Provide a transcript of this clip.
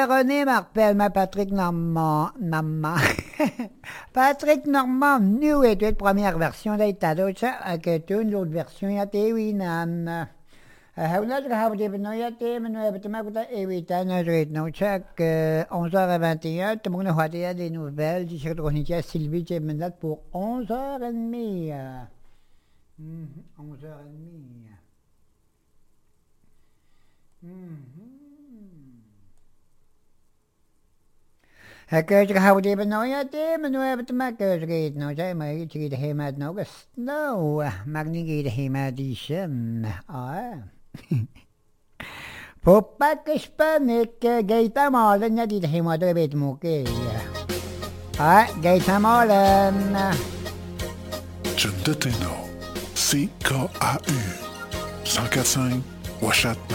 René m'appelle, ma Patrick Normand. Patrick Normand, nous est la première version d'Aitado, que l'autre version, il y a Tewinan. Hawla je vais no yate menu betema kuta evita no rate no check 11h21 tout le monde a des nouvelles du chef de Sylvie qui est maintenant pour 11h30. 11h30. Que je habe die benoyate menu betema que je rate no check mais qui de hemad no no magni de hemadishin Faut pas que je panique, Gaëtan Molen a dit moi de bête moquée. Ah, Gaëtan Molen. John Deteno, CKAU 145 Ouachat.